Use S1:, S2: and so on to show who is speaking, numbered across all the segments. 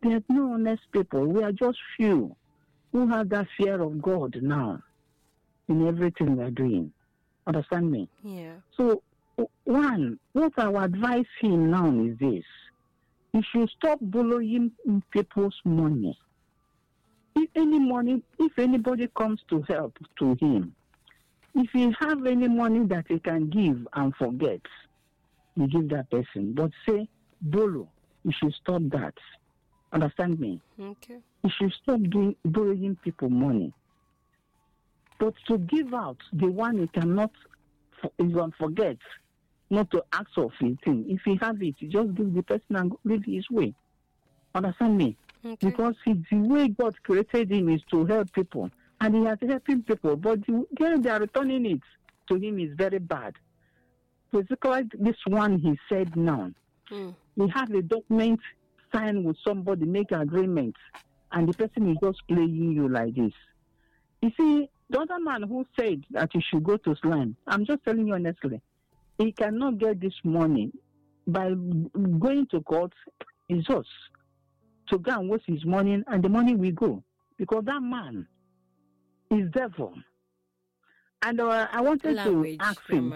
S1: There's no honest people. We are just few who have that fear of God now in everything we are doing. Understand me?
S2: Yeah.
S1: So, one, what I would advise him now is this. He should stop borrowing people's money. If anybody comes to help to him, if he have any money that he can give and forget, he give that person. But say, borrow, you should stop that. Understand me?
S2: Okay.
S1: You should stop borrowing people money. But to give out the one he cannot even forget, not to ask of it. If he have it, you just give the person and live his way. Understand me?
S2: Okay.
S1: Because the way God created him is to help people. And he has helping people. But the way they are returning it to him is very bad. Basically, this one he said now. He has a document signed with somebody, make an agreement. And the person is just playing you like this. You see, the other man who said that you should go to slime, I'm just telling you honestly, he cannot get this money by going to court. It's just to go and waste his money, and the money will go. Because that man is devil. And I wanted to ask him,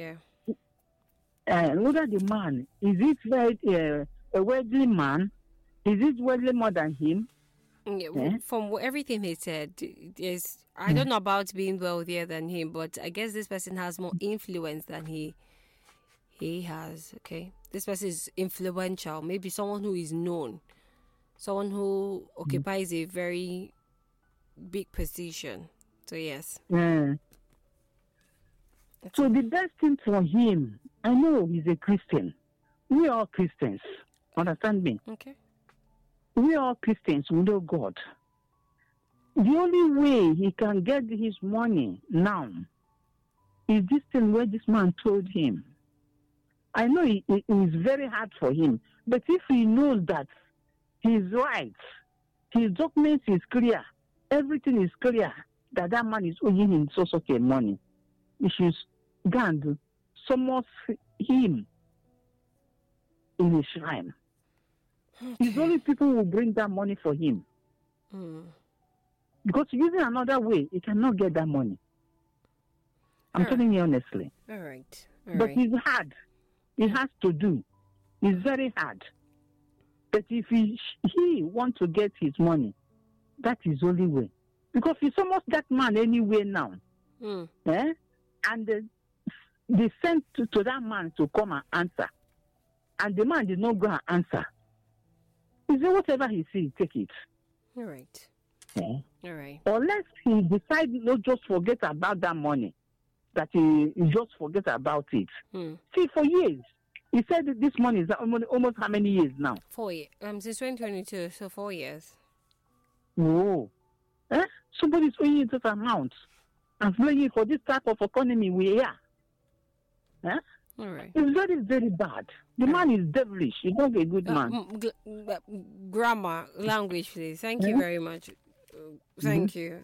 S1: whether the man, is it a wealthy man? Is it wealthy more than him?
S2: Yeah, from everything he said, I don't know about being wealthier than him, but I guess this person has more influence than he has. Okay, this person is influential. Maybe someone who is known, someone who occupies a very big position. So yes.
S1: So the best thing for him, I know he's a Christian. We are Christians. Understand me?
S2: Okay.
S1: We are Christians, we know God. The only way he can get his money now is this thing where this man told him. I know it is very hard for him, but if he knows that he's right, his documents is clear, everything is clear, that man is owing him so much money, he should go and summon him in a shrine. Okay. It's only people who bring that money for him. Because using another way, he cannot get that money. I'm telling you honestly.
S2: All right.
S1: But it's hard. It has to do. It's very hard. But if he wants to get his money, that is the only way. Because he almost that man anyway now. And they sent to that man to come and answer. And the man did not go and answer. He said, whatever he sees, take it.
S2: All right.
S1: All
S2: right.
S1: Unless he decides not just forget about that money, that he just forget about it. See, for years, he said that this money is almost how many years now?
S2: 4 years. Since 2022, so 4 years.
S1: Whoa. Somebody's owing you this amount and playing for this type of economy we are.
S2: All right.
S1: It's very, very bad. The man is devilish. He's not a good man.
S2: Grammar, language, please. Thank you very much. Thank you.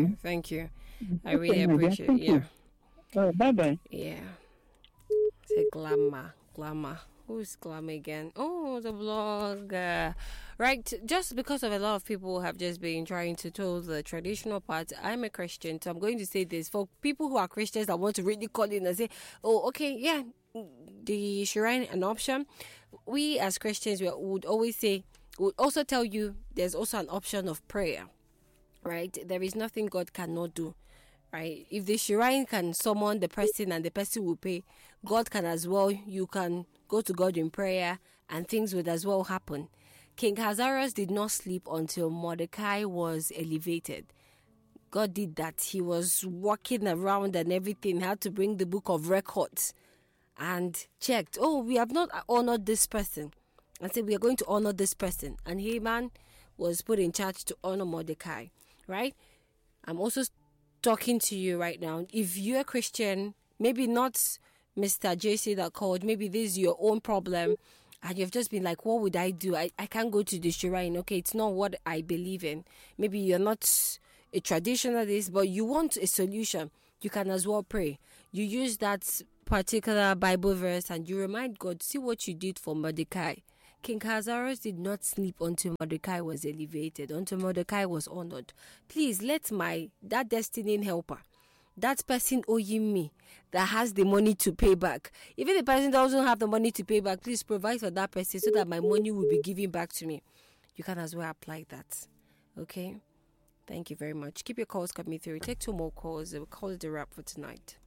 S2: I really appreciate it. Yeah.
S1: Bye-bye.
S2: Yeah. Say glamour. Who's glamour again? Oh, the blogger. Right. Just because of a lot of people have just been trying to tell the traditional part. I'm a Christian, so I'm going to say this. For people who are Christians that want to really call in and say, oh, okay, yeah, the shrine an option. We as Christians, we would always say, we would also tell you there's also an option of prayer. Right? There is nothing God cannot do. Right? If the shrine can summon the person and the person will pay, God can as well. You can go to God in prayer and things would as well happen. King Ahasuerus did not sleep until Mordecai was elevated. God did that. He was walking around and everything, had to bring the book of records and checked, oh, we have not honored this person. And said, we are going to honor this person. And Haman was put in charge to honor Mordecai. Right? I'm also talking to you right now. If you're a Christian, maybe not Mr. JC that called, maybe this is your own problem and you've just been like, what would I do? I can't go to the shrine. Okay, it's not what I believe in. Maybe you're not a traditionalist, but you want a solution. You can as well pray. You use that particular Bible verse and you remind God, see what you did for Mordecai. King Ahasuerus did not sleep until Mordecai was elevated, until Mordecai was honored. Please let that destiny helper, that person owing me, that has the money to pay back. Even the person doesn't have the money to pay back, please provide for that person so that my money will be given back to me. You can as well apply that. Okay? Thank you very much. Keep your calls coming through. Take 2 more calls. We'll call it a wrap for tonight.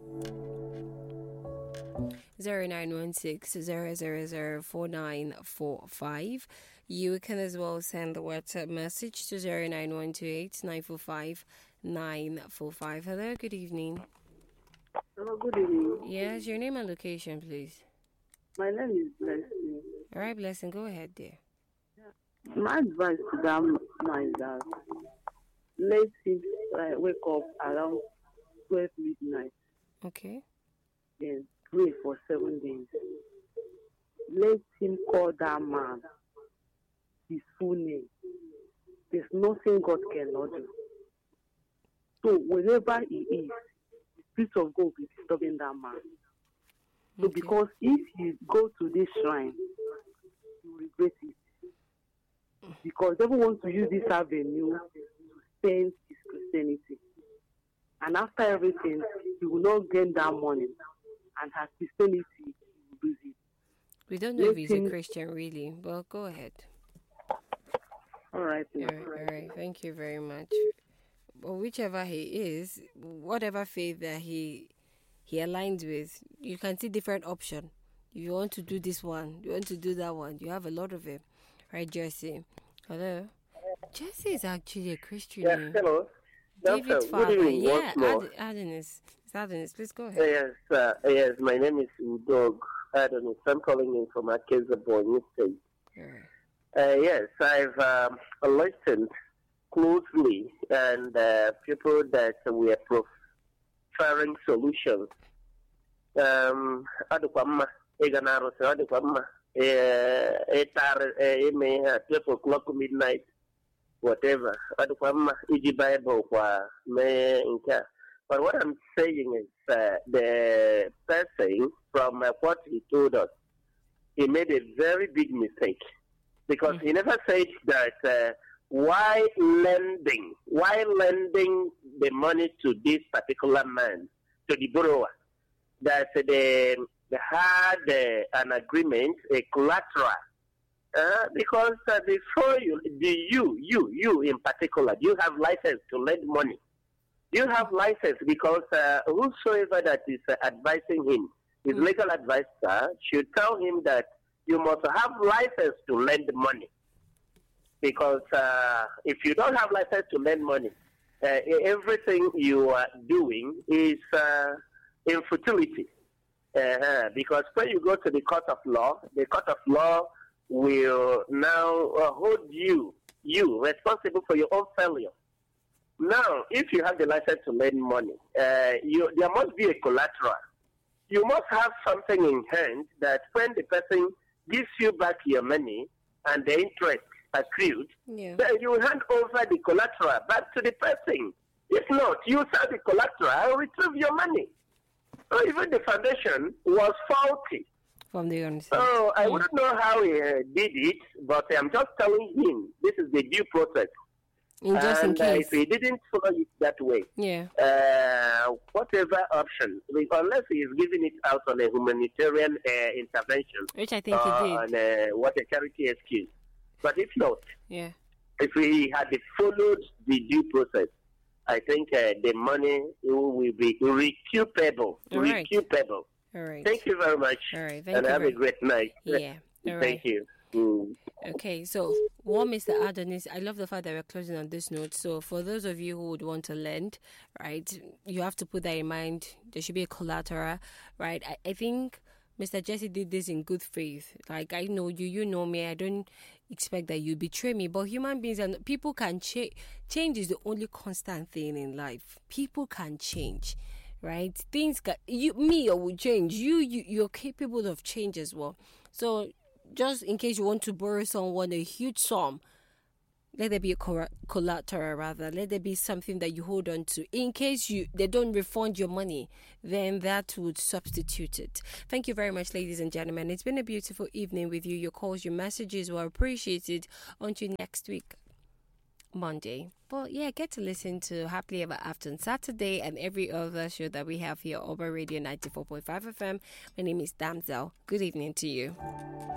S2: 0916-000-4945. You can as well send the WhatsApp message to 09128-945-945. Hello, good evening.
S3: Hello, good evening.
S2: Yes, your name and location, please.
S3: My name is Blessing.
S2: All right, Blessing, go ahead, dear.
S3: My advice to them is that let him wake up around 12 midnight.
S2: Okay.
S3: Then pray for 7 days. Let him call that man his full name. There's nothing God cannot do. So wherever he is, the Spirit of God will be disturbing that man. So because if you go to this shrine, you regret it. Because everyone wants to use this avenue to spend his Christianity. And after everything, he will not gain that money. And her Christianity will lose it.
S2: We don't know if he's a Christian, really. Well, go ahead.
S3: All right.
S2: All right. Thank you very much. Well, whichever he is, whatever faith that he aligns with, you can see different options. If you want to do this one, you want to do that one, you have a lot of it. Right, Jesse? Hello? Jesse is actually a Christian.
S4: Yes, hello.
S2: David Father.
S4: Evening,
S2: Yeah,
S4: Adonis.
S2: Adonis, please go ahead.
S4: Yes, my name is Udog Adonis. I'm calling in from Akeza, Borno State. Yes, I've listened closely, and people that were preferring solutions. Adequama, Eganaro, Adequama, 12 o'clock midnight, whatever. Adequama, Iji Bible, but what I'm saying is the person, from what he told us, he made a very big mistake. Because he never said that why lending the money to this particular man, to the borrower, that they had an agreement, a collateral. Because before you in particular, you have license to lend money. You have license because whosoever that is advising him, his legal advisor, should tell him that you must have license to lend money. Because if you don't have license to lend money, everything you are doing is in futility. Because when you go to the court of law will now hold you responsible for your own failure. Now, if you have the license to lend money, there must be a collateral. You must have something in hand that when the person gives you back your money and the interest accrued, then you hand over the collateral back to the person. If not, you sell the collateral and retrieve your money. So even the foundation was faulty.
S2: From the onset.
S4: So I wouldn't know how he did it, but I'm just telling him this is the due process.
S2: Just in case.
S4: If he didn't follow it that way, whatever option, unless he is giving it out on a humanitarian intervention,
S2: which I think he did,
S4: on what a charity excuse. But if not,
S2: if
S4: we had followed the due process, I think the money will be recoupable.
S2: Right.
S4: Recoupable.
S2: All right.
S4: Thank you very much.
S2: All right.
S4: And have a great night.
S2: Yeah. All right.
S4: Thank you.
S2: Okay, so Mr. Adonis, I love the fact that we're closing on this note. So for those of you who would want to lend, right, you have to put that in mind. There should be a collateral, right? I think Mr. Jesse did this in good faith. Like, I know you, you know me. I don't expect that you betray me. But human beings and people can change. Change is the only constant thing in life. People can change, right? Things can, I will change. You're capable of change as well. So just in case you want to borrow someone a huge sum, Let there be a collateral, rather. Let there be something that you hold on to. In case they don't refund your money, then that would substitute it. Thank you very much, ladies and gentlemen. It's been a beautiful evening with you. Your calls, your messages were appreciated. Until next week, Monday. But yeah, get to listen to Happily Ever After on Saturday and every other show that we have here, Oba Radio 94.5 FM. My name is Damsel. Good evening to you.